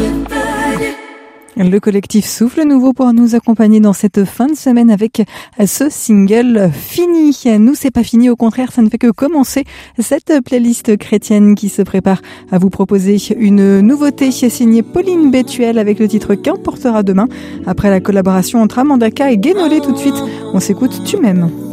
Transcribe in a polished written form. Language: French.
Le collectif Souffle Nouveau pour nous accompagner dans cette fin de semaine avec ce single Fini. Nous, c'est pas fini, au contraire, ça ne fait que commencer cette playlist chrétienne qui se prépare à vous proposer une nouveauté signée Pauline Bétuel avec le titre Qu'importera demain. Après la collaboration entre Amanda K et Guénolé, tout de suite, on s'écoute Tu m'aimes.